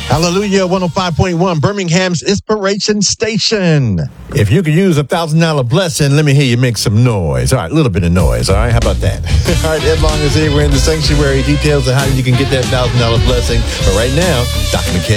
Hallelujah, 105.1, Birmingham's Inspiration Station. If you could use $1,000 blessing, let me hear you make some noise. All right, a little bit of noise, all right? How about that? All right, Ed Long is here. We're in the sanctuary. Details of how you can get that $1,000 blessing. But right now, Dr. McKay